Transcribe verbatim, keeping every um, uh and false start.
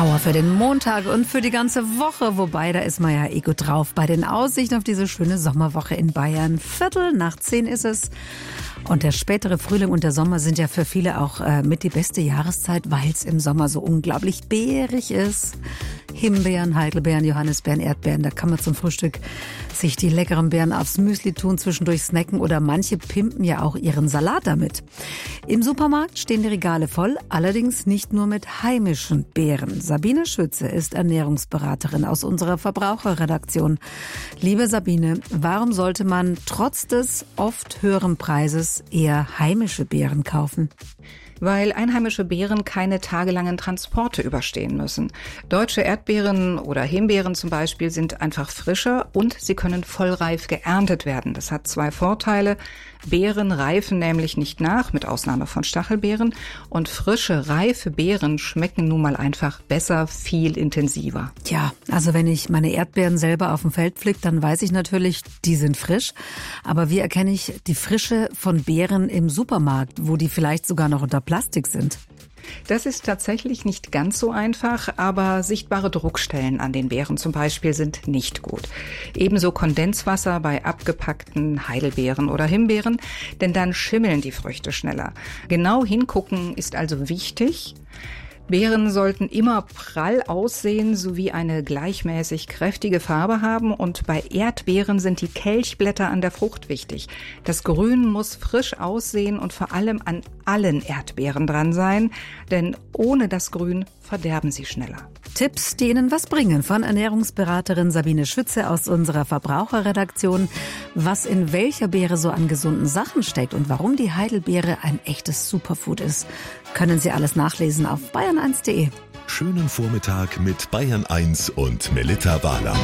Power für den Montag und für die ganze Woche, wobei da ist man ja eh gut drauf. Bei den Aussichten auf diese schöne Sommerwoche in Bayern. Viertel nach zehn ist es. Und der spätere Frühling und der Sommer sind ja für viele auch äh, mit die beste Jahreszeit, weil es im Sommer so unglaublich beerig ist. Himbeeren, Heidelbeeren, Johannisbeeren, Erdbeeren, da kann man zum Frühstück sich die leckeren Beeren aufs Müsli tun, zwischendurch snacken oder manche pimpen ja auch ihren Salat damit. Im Supermarkt stehen die Regale voll, allerdings nicht nur mit heimischen Beeren. Sabine Schütze ist Ernährungsberaterin aus unserer Verbraucherredaktion. Liebe Sabine, warum sollte man trotz des oft höheren Preises eher heimische Beeren kaufen? Weil einheimische Beeren keine tagelangen Transporte überstehen müssen. Deutsche Erdbeeren oder Himbeeren zum Beispiel sind einfach frischer und sie können vollreif geerntet werden. Das hat zwei Vorteile. Beeren reifen nämlich nicht nach, mit Ausnahme von Stachelbeeren. Und frische, reife Beeren schmecken nun mal einfach besser, viel intensiver. Tja, also wenn ich meine Erdbeeren selber auf dem Feld pflück, dann weiß ich natürlich, die sind frisch. Aber wie erkenne ich die Frische von Beeren im Supermarkt, wo die vielleicht sogar noch unter Plastik sind? Das ist tatsächlich nicht ganz so einfach, aber sichtbare Druckstellen an den Beeren zum Beispiel sind nicht gut. Ebenso Kondenswasser bei abgepackten Heidelbeeren oder Himbeeren, denn dann schimmeln die Früchte schneller. Genau hingucken ist also wichtig. Beeren sollten immer prall aussehen sowie eine gleichmäßig kräftige Farbe haben und bei Erdbeeren sind die Kelchblätter an der Frucht wichtig. Das Grün muss frisch aussehen und vor allem an allen Erdbeeren dran sein, denn ohne das Grün verderben sie schneller. Tipps, die Ihnen was bringen, von Ernährungsberaterin Sabine Schütze aus unserer Verbraucherredaktion. Was in welcher Beere so an gesunden Sachen steckt und warum die Heidelbeere ein echtes Superfood ist, können Sie alles nachlesen auf bayern eins punkt de. Schönen Vormittag mit Bayern eins und Melitta Wahler.